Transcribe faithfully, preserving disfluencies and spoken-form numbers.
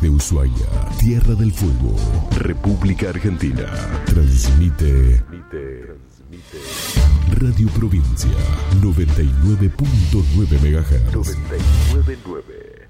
Desde Ushuaia, tierra del fuego, República Argentina. Transmite Radio Provincia noventa y nueve punto nueve megahertz. noventa y nueve punto nueve.